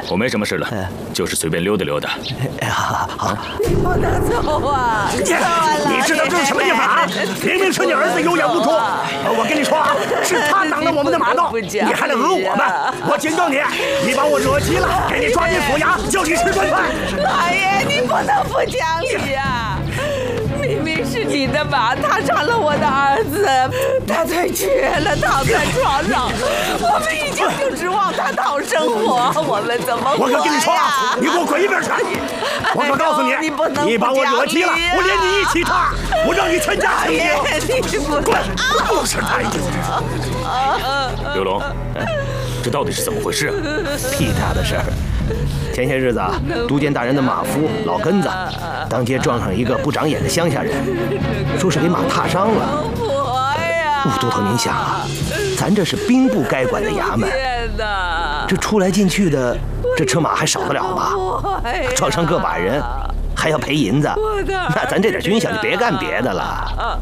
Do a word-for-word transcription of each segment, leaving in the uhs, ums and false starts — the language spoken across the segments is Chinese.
我没什么事了，就是随便溜达溜达。 好，好。 你不能走啊！ 你你知道这是什么地方啊？明明是你儿子有眼无珠，我跟你说啊，是他挡了我们的马道，你还来讹我们！我警告你，你把我惹急了，给你抓进府衙，叫你吃顿饭。 老爷，你不能不讲理呀！明明是你的马踏伤了我的儿子，他腿瘸了，躺在床上，我们一家就指望他讨生活，我们怎么活呀？ 我可跟你说啊，你给我滚一边去！我可告诉你， 你不能你把我惹急了，我连你一起踏，我让你全家清净！ 你不滚！不是他一刘龙，这到底是怎么回事啊？ 屁大的事儿！前些日子，都监大人的马夫老根子当街撞上一个不长眼的乡下人，说是给马踏伤了。武都头，您想啊，咱这是兵部该管的衙门，这出来进去的，这车马还少得了吗？撞伤个把人，还要赔银子，那咱这点军饷就别干别的了。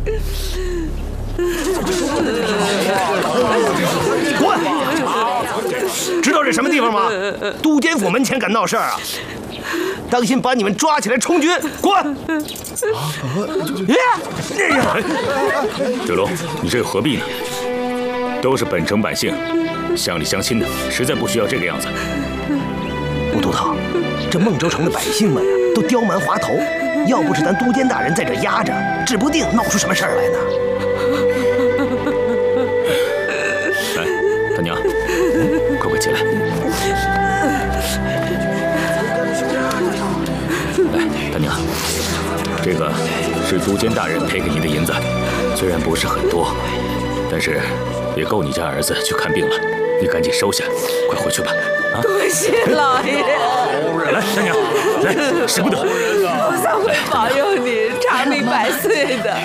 滚！知道这什么地方吗？都监府门前敢闹事儿啊！当心把你们抓起来充军！滚！ 九龙，你这又何必呢？都是本城百姓，乡里乡亲的，实在不需要这个样子。 武都头，这孟州城的百姓们呀，都刁蛮滑头，要不是咱都监大人在这压着，指不定闹出什么事儿来呢。 来，大娘，快快起来。来，大娘，这个是都监大人赔给您的银子，虽然不是很多，但是也够你家儿子去看病了。你赶紧收下，快回去吧。啊！ 多谢老爷。 来，大娘，来，使不得。 菩萨会保佑你长命百岁的。